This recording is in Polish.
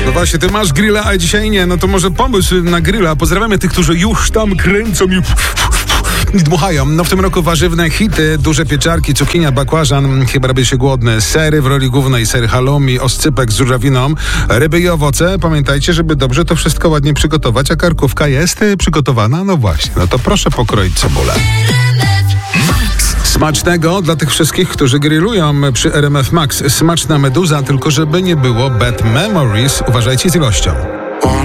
No właśnie, ty masz grilla, a dzisiaj nie, no to może pomysł na grilla. Pozdrawiamy tych, którzy już tam kręcą i dmuchają. No w tym roku warzywne hity, duże pieczarki, cukinia, bakłażan, chyba robię się głodny, sery w roli głównej, ser halloumi, oscypek z żurawiną, ryby i owoce. Pamiętajcie, żeby dobrze to wszystko ładnie przygotować, a karkówka jest przygotowana? No właśnie, no to proszę pokroić cebulę. Smacznego dla tych wszystkich, którzy grillują przy RMF Max. Smaczna meduza, tylko żeby nie było bad memories. Uważajcie z ilością.